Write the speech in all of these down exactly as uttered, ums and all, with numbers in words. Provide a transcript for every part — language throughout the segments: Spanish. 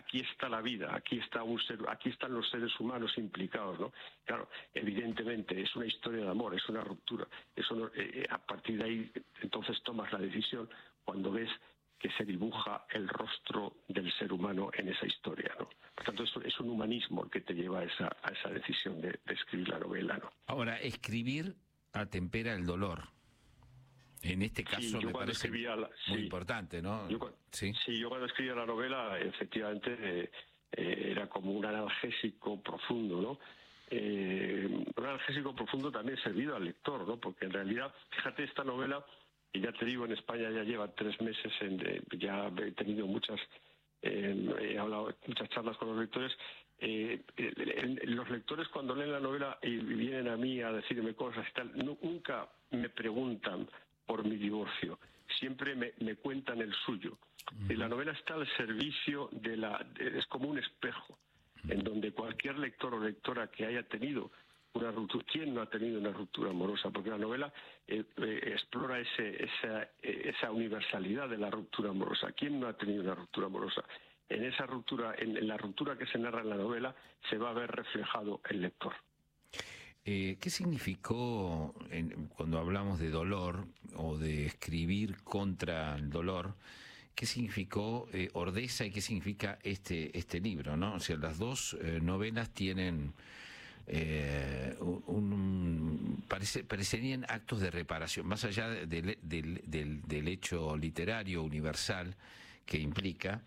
aquí está la vida, aquí está un ser, aquí están los seres humanos implicados, ¿no? Claro, evidentemente es una historia de amor, es una ruptura. Eso no, eh, a partir de ahí entonces tomas la decisión cuando ves que se dibuja el rostro del ser humano en esa historia, ¿no? Por tanto, es, es un humanismo el que te lleva a esa, a esa decisión de, de escribir la novela, ¿no? Ahora, escribir atempera el dolor. En este caso sí, me parece la, muy sí, importante, ¿no? Yo, sí. sí, yo cuando escribía la novela, efectivamente, eh, eh, era como un analgésico profundo, ¿no? Eh, un analgésico profundo también servido al lector, ¿no? Porque en realidad, fíjate, esta novela, y ya te digo, en España ya lleva tres meses, en, eh, ya he tenido muchas, eh, he hablado muchas charlas con los lectores. Eh, eh, los lectores cuando leen la novela y vienen a mí a decirme cosas y tal, no, nunca me preguntan por mi divorcio, siempre me, me cuentan el suyo. Uh-huh. Y la novela está al servicio de la... De, es como un espejo, uh-huh, en donde cualquier lector o lectora que haya tenido una ruptura... ¿Quién no ha tenido una ruptura amorosa? Porque la novela eh, eh, explora ese, esa, eh, esa universalidad de la ruptura amorosa. ¿Quién no ha tenido una ruptura amorosa? En esa ruptura, en, en la ruptura que se narra en la novela, se va a ver reflejado el lector. Eh, ¿Qué significó, en, cuando hablamos de dolor o de escribir contra el dolor, qué significó eh, Ordesa y qué significa este este libro, ¿no? O sea, las dos eh, novelas tienen eh, un, un parece, parecerían actos de reparación, más allá de, de, del, del, del hecho literario universal que implica.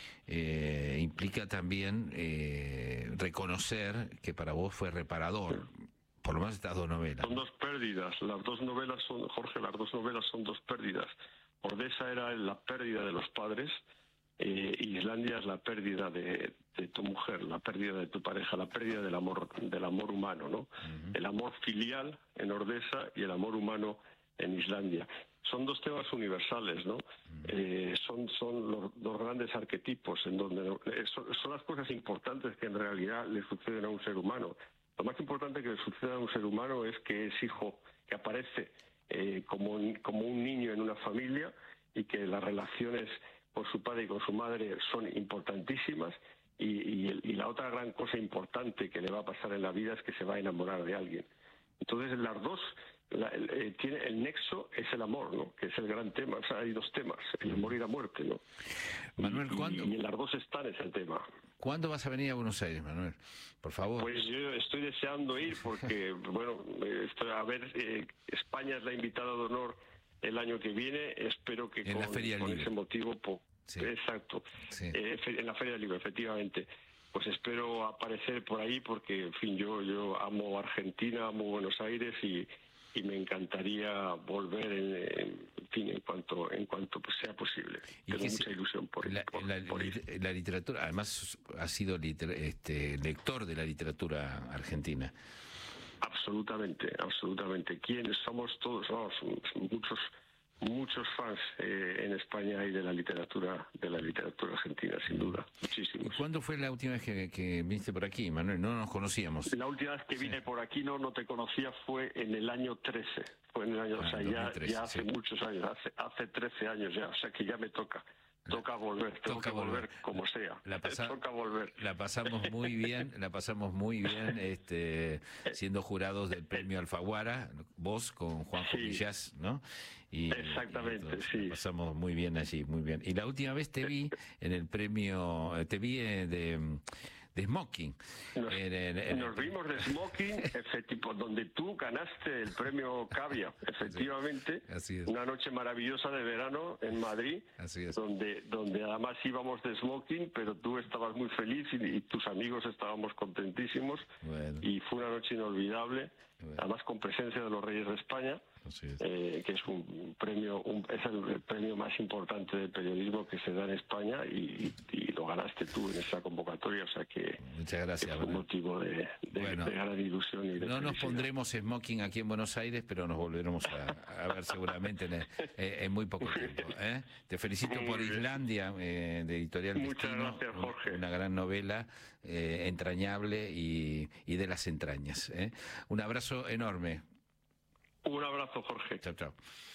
Eh, implica también eh, reconocer que para vos fue reparador. Por lo menos estas dos novelas. Son dos pérdidas. Las dos novelas son, Jorge, las dos novelas son dos pérdidas. Ordesa era la pérdida de los padres, eh, y Islandia es la pérdida de, de tu mujer, la pérdida de tu pareja, la pérdida del amor, del amor humano, ¿no? Uh-huh. El amor filial en Ordesa y el amor humano en Islandia. Son dos temas universales, ¿no? Uh-huh. Eh, son son los dos grandes arquetipos en donde eh, son, son las cosas importantes que en realidad le suceden a un ser humano. Lo más importante que le sucede a un ser humano es que es hijo, que aparece eh, como, como un niño en una familia y que las relaciones con su padre y con su madre son importantísimas y, y, y la otra gran cosa importante que le va a pasar en la vida es que se va a enamorar de alguien. Entonces las dos, la, el, el, tiene, el nexo es el amor, ¿no? Que es el gran tema. O sea, hay dos temas, el amor y la muerte, ¿no? Manuel, y, ¿cuándo? Y en las dos están es el tema. ¿Cuándo vas a venir a Buenos Aires, Manuel? Por favor. Pues yo estoy deseando ir porque, bueno, estoy a ver, eh, España es la invitada de honor el año que viene. Espero que en con, la Feria con Libre. ese motivo, po, sí. Exacto, sí. Eh, en la Feria del Libro, efectivamente. Pues espero aparecer por ahí porque, en fin, yo yo amo Argentina, amo Buenos Aires y, y me encantaría volver, en, en fin, en cuanto en cuanto pues sea posible. Tengo mucha se, ilusión por, la, por, la, por ir. La literatura, además, ha sido liter, este, lector de la literatura argentina. Absolutamente, absolutamente. ¿Quiénes somos todos? Vamos, muchos muchos fans eh, en España y de la literatura de la literatura argentina, sin duda, muchísimos. ¿Y cuándo fue la última vez que, que viniste por aquí, Manuel? No nos conocíamos. La última vez que vine sí. por aquí no no te conocía fue en el año trece, fue en el año, ah, o sea, ya, ya hace sí. muchos años, hace hace trece años ya, o sea que ya me toca. Toca volver, tengo toca que volver, volver como sea. La pasa, toca volver. La pasamos muy bien, la pasamos muy bien, este, siendo jurados del premio Alfaguara, vos con Juanjo sí. Millás, ¿no? Y, Exactamente, y sí. La pasamos muy bien allí, muy bien. Y la última vez te vi en el premio, te vi de, de Smoking. Nos, en, en, en nos el... vimos de Smoking, tipo, donde tú ganaste el premio Cavia, efectivamente. Sí, así es. Una noche maravillosa de verano en Madrid. Así es. Donde, donde además íbamos de smoking, pero tú estabas muy feliz y, y tus amigos estábamos contentísimos. Bueno. Y fue una noche inolvidable, bueno. Además con presencia de los Reyes de España, es. eh, que es un premio, un, es el, el premio más importante de periodismo que se da en España y, y, y lo ganaste tú en esa convocatoria, o sea que muchas gracias, es un motivo de, de, bueno, de gran ilusión y de no felicidad. Nos pondremos smoking aquí en Buenos Aires, pero nos volveremos a, a ver seguramente en, en, en muy poco tiempo, ¿eh? Te felicito muy por bien. Islandia, eh, de Editorial Muchas Destino, gracias, Jorge. Una gran novela, eh, entrañable y, y de las entrañas, ¿eh? Un abrazo enorme. Un abrazo, Jorge. Chao, chao.